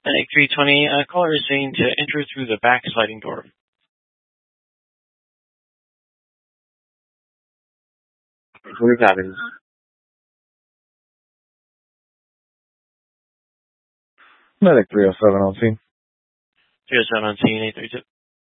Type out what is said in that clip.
Medic 320, caller is saying to enter through the back sliding door. We're having Medic 307 on scene. 307 on scene, 832.